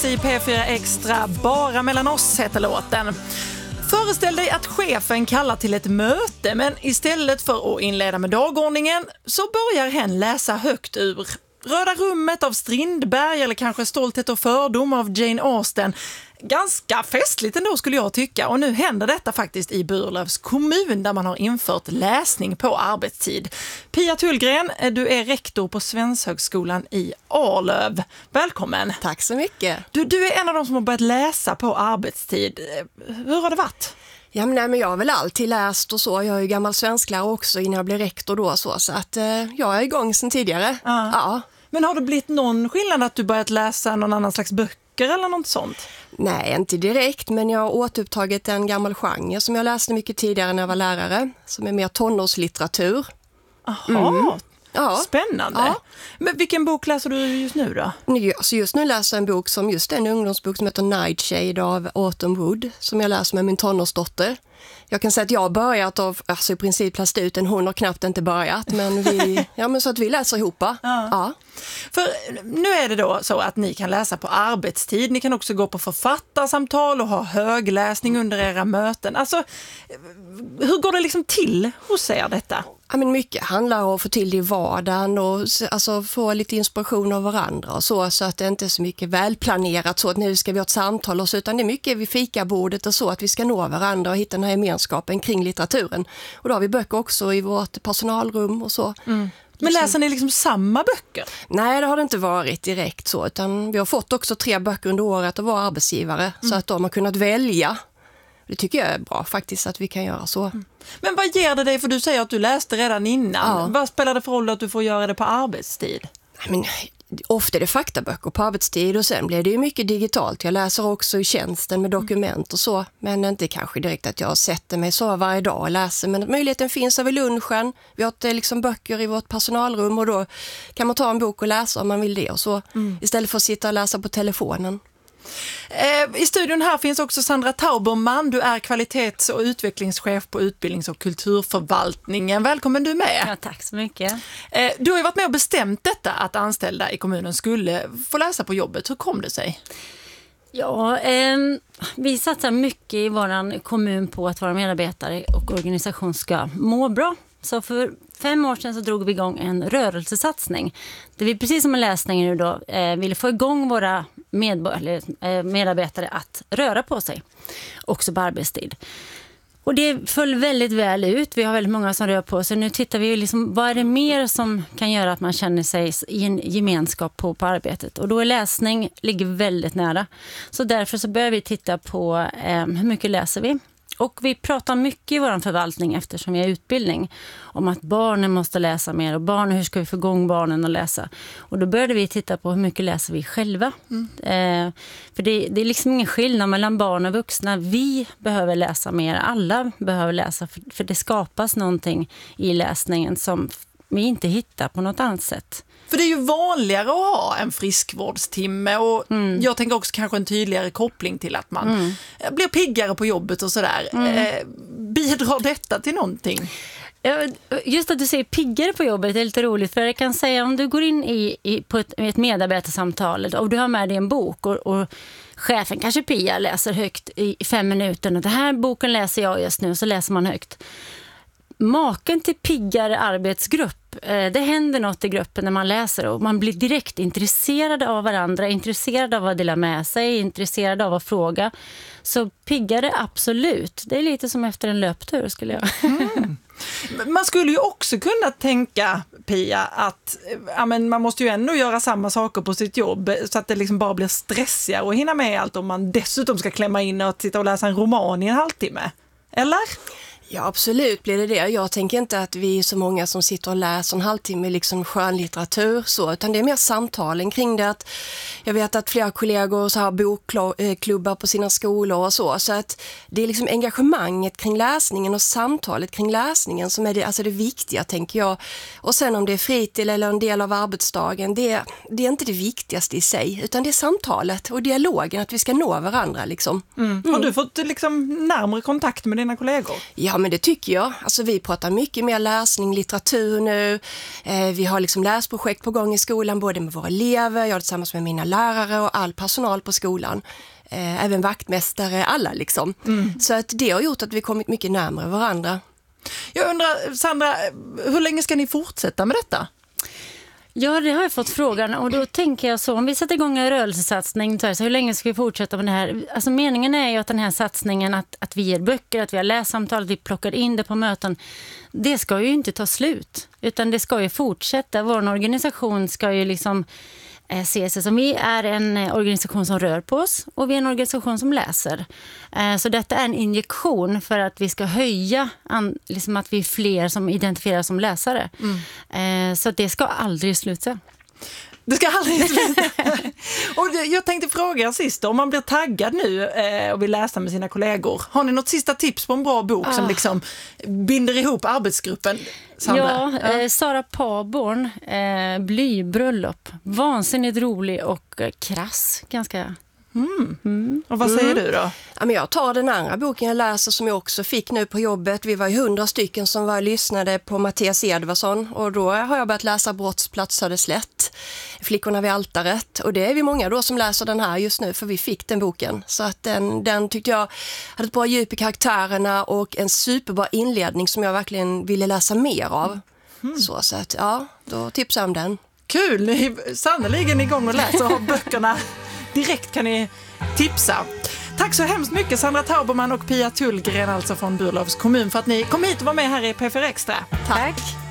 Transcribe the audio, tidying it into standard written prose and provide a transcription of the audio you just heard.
i P4 Extra. Bara mellan oss heter låten. Föreställ dig att chefen kallar till ett möte, men istället för att inleda med dagordningen så börjar hen läsa högt ur Röda rummet av Strindberg eller kanske Stolthet och fördom av Jane Austen. Ganska festligt ändå skulle jag tycka, och nu händer detta faktiskt i Burlövs kommun där man har infört läsning på arbetstid. Pia Tullgren, du är rektor på Svenshögskolan i Arlöv. Välkommen. Tack så mycket. Du är en av de som har börjat läsa på arbetstid. Hur har det varit? Ja, men jag har väl alltid läst och så. Jag är ju gammal svensklärare också innan jag blev rektor då, så att jag är igång sedan tidigare. Ja. Men har det blivit någon skillnad att du börjat läsa någon annan slags böcker eller något sånt? Nej, inte direkt, men jag har återupptagit en gammal genre som jag läste mycket tidigare när jag var lärare, som är mer tonårslitteratur. Aha, Ja. Spännande. Ja. Men vilken bok läser du just nu då? Så just nu läser jag en bok som just en ungdomsbok som heter Nightshade av Autumn Wood, som jag läser med min tonårsdotter. Jag kan säga att jag har börjat i princip plasta ut den, hon har knappt inte börjat, men så att vi läser ihop. Ja. För nu är det då så att ni kan läsa på arbetstid, ni kan också gå på författarsamtal och ha högläsning under era möten. Alltså, hur går det liksom till hos er detta? Ja, men mycket handlar om att få till det i vardagen och alltså, få lite inspiration av varandra och så att det inte är så mycket välplanerat så att nu ska vi ha ett samtal och så, utan det är mycket vid fikabordet och så att vi ska nå varandra och hitta den här gemenskapen kring litteraturen. Och då har vi böcker också i vårt personalrum och så. Men läser ni liksom samma böcker? Nej, det har det inte varit direkt så, utan vi har fått också 3 böcker under året av våra arbetsgivare så att de har kunnat välja. Det tycker jag är bra faktiskt att vi kan göra så. Men vad ger det dig, för du säger att du läste redan innan. Ja. Vad spelar det för roll att du får göra det på arbetstid? Men ofta är det faktaböcker på arbetstid och sen blir det ju mycket digitalt. Jag läser också i tjänsten med dokument och så, men inte kanske direkt att jag sätter mig så varje dag och läser. Men möjligheten finns över lunchen. Vi har liksom böcker i vårt personalrum och då kan man ta en bok och läsa om man vill det och så. Istället för att sitta och läsa på telefonen. I studion här finns också Sandra Tauberman. Du är kvalitets- och utvecklingschef på utbildnings- och kulturförvaltningen. Välkommen du med. Ja, tack så mycket. Du har ju varit med och bestämt detta att anställda i kommunen skulle få läsa på jobbet. Hur kom det sig? Ja, vi satsar mycket i vår kommun på att våra medarbetare och organisation ska må bra. Så för 5 år sedan så drog vi igång en rörelsesatsning där vi precis som en läsning nu då ville få igång våra medarbetare att röra på sig också på arbetstid. Och det föll väldigt väl ut. Vi har väldigt många som rör på sig. Nu tittar vi liksom, vad är det mer som kan göra att man känner sig i en gemenskap på arbetet. Och då är läsning ligger väldigt nära. Så därför så börjar vi titta på hur mycket läser vi. Och vi pratar mycket i vår förvaltning eftersom vi har utbildning om att barnen måste läsa mer och hur ska vi få igång barnen att läsa. Och då började vi titta på hur mycket läser vi själva. För det är liksom ingen skillnad mellan barn och vuxna. Vi behöver läsa mer, alla behöver läsa för det skapas någonting i läsningen som vi inte hittar på något annat sätt. För det är ju vanligare att ha en friskvårdstimme och jag tänker också kanske en tydligare koppling till att man blir piggare på jobbet och sådär. Bidrar detta till någonting? Just att du säger piggare på jobbet är lite roligt, för jag kan säga om du går in på ett medarbetarsamtal och du har med dig en bok och chefen, kanske Pia, läser högt i 5 minuter och den här boken läser jag just nu, så läser man högt. Maken till piggare arbetsgrupp, det händer något i gruppen när man läser och man blir direkt intresserad av varandra, intresserad av att dela med sig, intresserad av att fråga. Så piggare absolut, det är lite som efter en löptur skulle jag. Man skulle ju också kunna tänka, Pia, att man måste ju ändå göra samma saker på sitt jobb så att det liksom bara blir stressigare och hinna med allt om man dessutom ska klämma in och sitta och läsa en roman i en halvtimme. Eller? Ja, absolut blir det. Jag tänker inte att vi är så många som sitter och läser en halvtimme liksom skönlitteratur så, utan det är mer samtalen kring det. Att jag vet att flera kollegor så har bokklubbar på sina skolor och så att det är liksom engagemanget kring läsningen och samtalet kring läsningen som är det viktiga, tänker jag. Och sen om det är fritid eller en del av arbetsdagen, det är inte det viktigaste i sig, utan det är samtalet och dialogen, att vi ska nå varandra liksom. Har du fått liksom närmare kontakt med dina kollegor? Ja, Ja, men det tycker jag. Alltså, vi pratar mycket mer läsning, litteratur nu. Vi har liksom läsprojekt på gång i skolan, både med våra elever, jag tillsammans med mina lärare och all personal på skolan. Även vaktmästare, alla liksom. Så att det har gjort att vi kommit mycket närmare varandra. Jag undrar, Sandra, hur länge ska ni fortsätta med detta? Ja, det har jag fått frågan och då tänker jag så, om vi sätter igång en rörelsesatsning, så hur länge ska vi fortsätta med det här? Alltså meningen är ju att den här satsningen, att vi ger böcker, att vi har lässamtal, att vi plockar in det på möten, det ska ju inte ta slut, utan det ska ju fortsätta. Vår organisation ska ju liksom se sig som vi är en organisation som rör på oss och vi är en organisation som läser. Så detta är en injektion för att vi ska höja liksom att vi är fler som identifieras som läsare. Så det ska aldrig sluta. Det ska aldrig sluta. Och jag tänkte fråga sist, om man blir taggad nu och vill läsa med sina kollegor, har ni något sista tips på en bra bok som liksom binder ihop arbetsgruppen? Sandra? Ja, Sara Paborn, Blybröllop. Vansinnigt rolig och krass, ganska. Och vad säger du då? Ja, men jag tar den andra boken jag läser som jag också fick nu på jobbet. Vi var 100 stycken som var lyssnade på Mattias Edvardsson och då har jag börjat läsa Brottsplats Söderslätt, Flickorna vid altaret, och det är vi många då som läser den här just nu för vi fick den boken. Så att den tyckte jag hade ett bra djup i karaktärerna och en superbra inledning som jag verkligen ville läsa mer av. Så att ja, då tipsar jag om den. Kul, ni är sannoliken igång och läser och har böckerna. Direkt kan ni tipsa. Tack så hemskt mycket Sandra Tauberman och Pia Tullgren, alltså från Burlövs kommun, för att ni kom hit och var med här i PFR Extra. Tack.